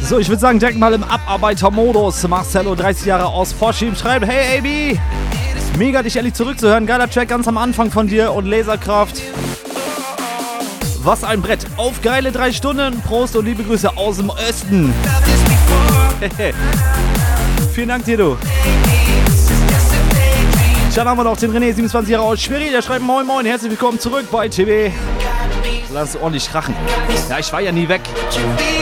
So, ich würde sagen, direkt mal im Abarbeitermodus. Marcelo, 30 Jahre aus Vorschiem, schreibt: Hey AB, mega dich ehrlich zurückzuhören. Geiler Track ganz am Anfang von dir und Laserkraft. Was ein Brett. Auf geile 3 Stunden. Prost und liebe Grüße aus dem Osten. Vielen Dank dir, du. Dann haben wir noch den René, 27 Jahre aus Schwerin. Der schreibt: Moin Moin, herzlich willkommen zurück bei TB. Lass es ordentlich krachen. Ja, ich war ja nie weg.